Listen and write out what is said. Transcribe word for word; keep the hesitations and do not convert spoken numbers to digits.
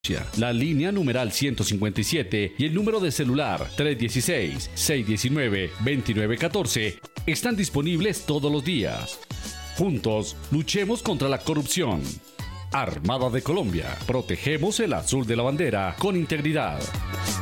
La línea numeral ciento cincuenta y siete y el número de celular tres uno seis, seis uno nueve, dos nueve uno cuatro están disponibles todos los días. Juntos, luchemos contra la corrupción. Armada de Colombia, protegemos el azul de la bandera con integridad.